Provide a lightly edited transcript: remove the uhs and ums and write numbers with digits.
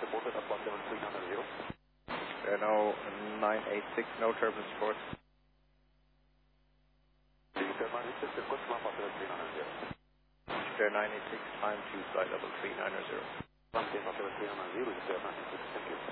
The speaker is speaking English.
reported at 17300. Renault 986, no turbulence report. Jupiter 986, request 17300. Jupiter 986, time to flight level 390. 17300, Jupiter 986, thank you.